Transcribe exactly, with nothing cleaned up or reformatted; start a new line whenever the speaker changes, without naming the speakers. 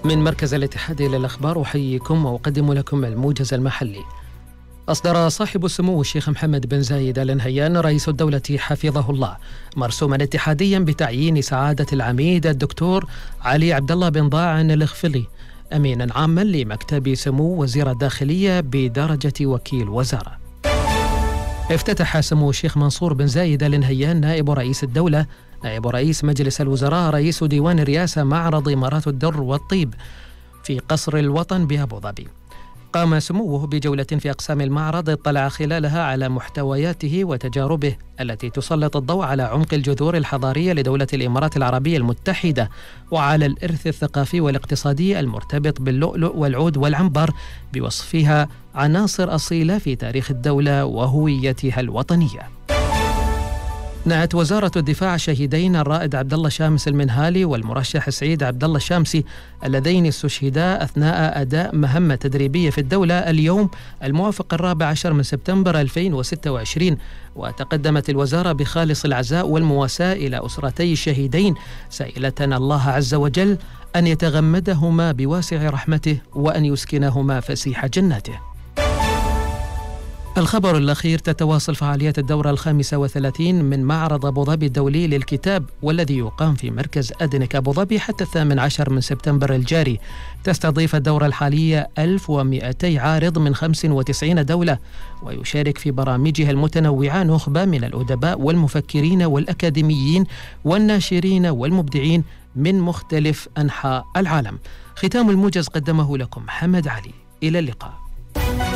من مركز الاتحاد للأخبار أحييكم وأقدم لكم الموجز المحلي. أصدر صاحب السمو الشيخ محمد بن زايد آل نهيان رئيس الدولة حفظه الله مرسوما اتحاديا بتعيين سعادة العميد الدكتور علي عبد الله بن ضاعن الخفلي أمينا عاما لمكتب سمو وزير الداخلية بدرجة وكيل وزارة. افتتح سمو الشيخ منصور بن زايد آل نهيان نائب رئيس الدولة نائب رئيس مجلس الوزراء رئيس ديوان الرئاسة معرض إمارات الدر والطيب في قصر الوطن بأبو ظبي. قام سموه بجولة في أقسام المعرض اطلع خلالها على محتوياته وتجاربه التي تسلط الضوء على عمق الجذور الحضارية لدولة الإمارات العربية المتحدة وعلى الإرث الثقافي والاقتصادي المرتبط باللؤلؤ والعود والعنبر بوصفها عناصر أصيلة في تاريخ الدولة وهويتها الوطنية. نعت وزارة الدفاع الشهيدين الرائد عبد الله شامس المنهالي والمرشح سعيد عبد الله الشامسي اللذين استشهدا أثناء أداء مهمة تدريبية في الدولة اليوم الموافق الرابع عشر من سبتمبر ألفين وستة وعشرين. وتقدمت الوزارة بخالص العزاء والمواساة إلى أسرتي الشهيدين سائلة الله عز وجل أن يتغمدهما بواسع رحمته وأن يسكنهما فسيح جناته. الخبر الأخير: تتواصل فعاليات الدورة الخامسة وثلاثين من معرض أبو ظبي الدولي للكتاب والذي يقام في مركز أدنك أبو ظبي حتى الثامن عشر من سبتمبر الجاري. تستضيف الدورة الحالية ألف ومئتي عارض من خمس وتسعين دولة، ويشارك في برامجها المتنوعة نخبة من الأدباء والمفكرين والأكاديميين والناشرين والمبدعين من مختلف أنحاء العالم. ختام الموجز قدمه لكم حمد علي. إلى اللقاء.